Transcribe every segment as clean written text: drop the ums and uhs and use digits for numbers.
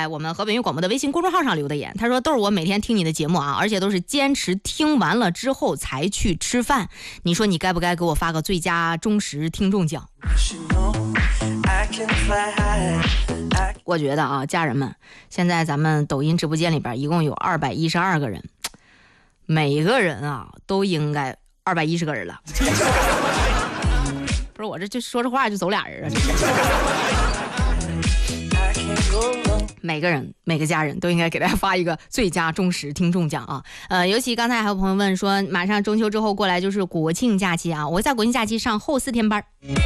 在我们河北音乐广播的微信公众号上留的言，他说：“豆儿，我每天听你的节目啊，而且都是坚持听完了之后才去吃饭。你说你该不该给我发个最佳忠实听众奖？”我觉得啊，家人们，现在咱们抖音直播间里边一共有212个人，每个人啊都应该210个人了。不是我这就说这话就走俩人啊！每个人每个家人都应该给大家发一个最佳忠实听众奖啊！尤其刚才还有朋友问说，马上中秋之后过来就是国庆假期啊，我会在国庆假期上后4天班。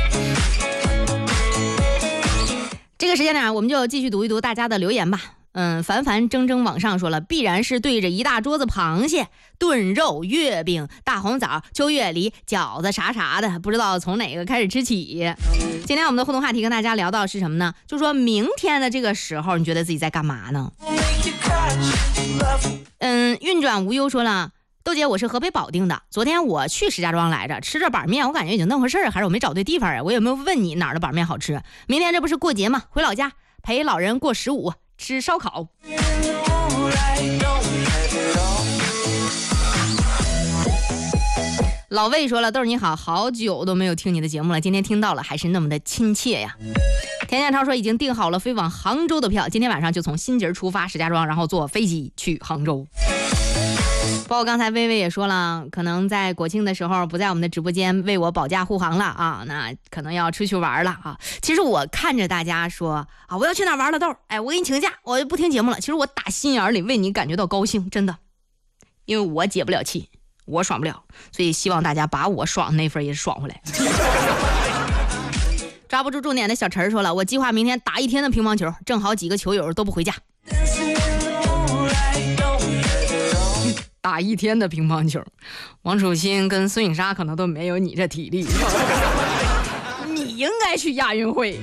这个时间点我们就继续读一读大家的留言吧。凡凡铮铮往上说了，必然是对着一大桌子螃蟹、炖肉、月饼、大红枣、秋月梨、饺子啥的，不知道从哪个开始吃起。今天我们的互动话题跟大家聊到是什么呢？就说明天的这个时候，你觉得自己在干嘛呢？运转无忧说了，豆姐，我是河北保定的，昨天我去石家庄来着，吃着板面，我感觉已经那回事儿，还是我没找对地方啊？我有没有问你哪儿的板面好吃？明天这不是过节吗？回老家陪老人过15，吃烧烤。老魏说了，豆儿你好，好久都没有听你的节目了，今天听到了，还是那么的亲切呀。田建超说已经订好了飞往杭州的票，今天晚上就从新集出发石家庄，然后坐飞机去杭州。包括刚才薇薇也说了，可能在国庆的时候不在我们的直播间为我保驾护航了啊，那可能要出去玩了啊。其实我看着大家说啊，我要去哪玩了豆，哎，我给你请假，我就不听节目了。其实我打心眼里为你感觉到高兴，真的，因为我解不了气，我爽不了，所以希望大家把我爽那份也爽回来。抓不住重点的小陈说了，我计划明天打1天的乒乓球，正好几个球友都不回家。打1天的乒乓球，王楚钦跟孙颖莎可能都没有你这体力。你应该去亚运会。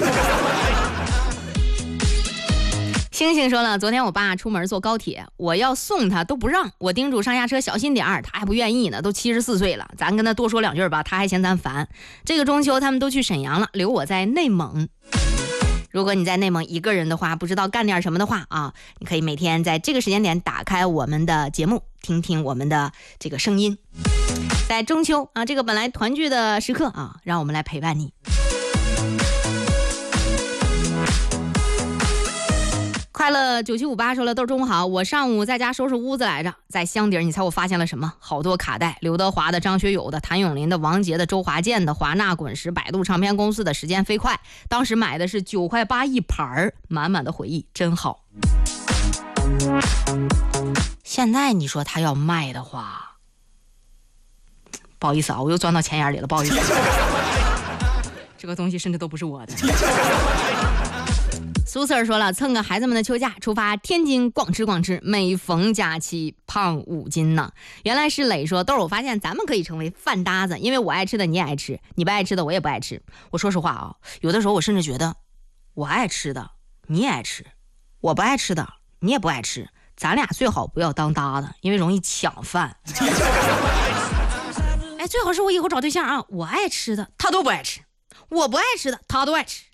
星星说了，昨天我爸出门坐高铁，我要送他都不让，我叮嘱上下车小心点儿，他还不愿意呢，都74岁了，咱跟他多说2句吧，他还嫌咱烦。这个中秋他们都去沈阳了，留我在内蒙。如果你在内蒙一个人的话，不知道干点什么的话啊，你可以每天在这个时间点打开我们的节目，听听我们的这个声音。在中秋啊，这个本来团聚的时刻啊，让我们来陪伴你。快乐9758说了，豆中午好，我上午在家收拾屋子来着，在箱底儿，你猜我发现了什么？好多卡带，刘德华的、张学友的、谭咏麟的、王杰的、周华健的、华纳滚石、百度唱片公司的、时间飞快，当时买的是9.8块一盘，满满的回忆，真好。现在你说他要卖的话，不好意思啊，我又钻到钱眼里了，不好意思。这个东西甚至都不是我的。苏 Sir 说了，蹭个孩子们的秋假，出发天津逛吃逛吃，每逢假期胖5斤呢。原来是磊说，豆儿，我发现咱们可以成为饭搭子，因为我爱吃的你也爱吃，你不爱吃的我也不爱吃。我说实话啊，有的时候我甚至觉得，我爱吃的你也爱吃，我不爱吃的你也不爱吃，咱俩最好不要当搭子，因为容易抢饭。哎，最好是我以后找对象啊，我爱吃的他都不爱吃，我不爱吃的他都爱吃。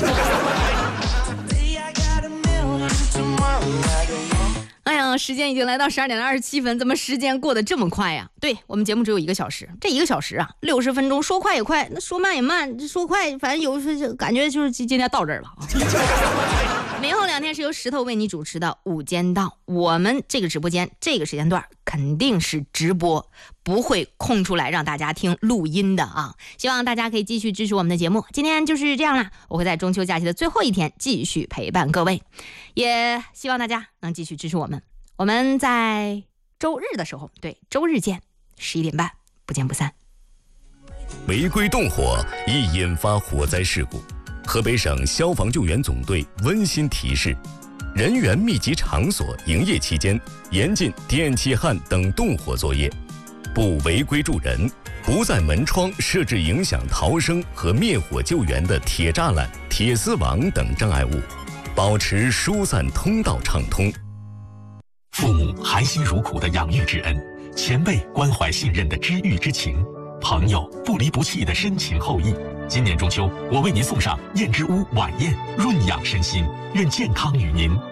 哎呀，时间已经来到12点27分，怎么时间过得这么快呀？对，我们节目只有1个小时，这1个小时啊，60分钟，说快也快，那说慢也慢，说快反正有感觉就是今天到这儿了。明后2天是由石头为你主持的午间档，我们这个直播间这个时间段肯定是直播，不会空出来让大家听录音的啊！希望大家可以继续支持我们的节目。今天就是这样啦，我会在中秋假期的最后1天继续陪伴各位，也希望大家能继续支持我们。我们在周日的时候，对，周日见，11点半，不见不散。 违规动火易引发火灾事故。河北省消防救援总队温馨提示：人员密集场所营业期间，严禁电气焊等动火作业，不违规助人，不在门窗设置影响逃生和灭火救援的铁栅栏、铁丝网等障碍物，保持疏散通道畅通。 父母含辛茹苦的养育之恩，前辈关怀信任的知遇之情，朋友不离不弃的深情厚谊。今年中秋，我为您送上燕之屋晚宴，润养身心，愿健康与您